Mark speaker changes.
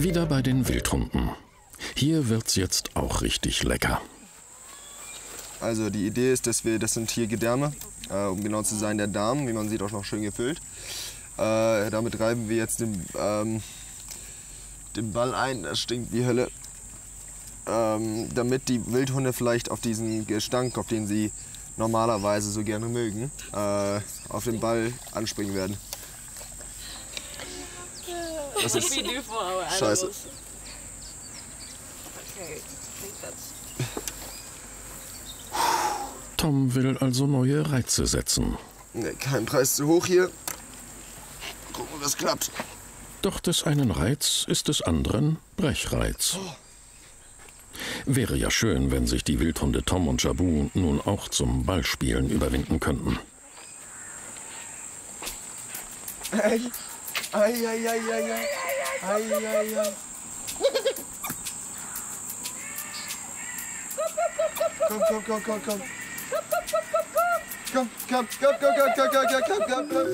Speaker 1: Wieder bei den Wildhunden. Hier wird's jetzt auch richtig lecker.
Speaker 2: Also die Idee ist, das sind hier Gedärme, um genau zu sein der Darm, wie man sieht auch noch schön gefüllt. Damit reiben wir jetzt den Ball ein, das stinkt wie Hölle. Damit die Wildhunde vielleicht auf diesen Gestank, auf den sie normalerweise so gerne mögen, auf den Ball anspringen werden. Das ist scheiße.
Speaker 1: Tom will also neue Reize setzen.
Speaker 2: Nee, kein Preis zu hoch hier. Gucken, ob das klappt.
Speaker 1: Doch des einen Reiz ist des anderen Brechreiz. Wäre ja schön, wenn sich die Wildhunde Tom und Jabu nun auch zum Ballspielen überwinden könnten.
Speaker 2: Ei, ei, ei, ei, ei, ei, ei, ei. Komm, komm, komm, komm, komm. Komm, komm, komm, komm, komm, komm, komm, komm, komm, komm.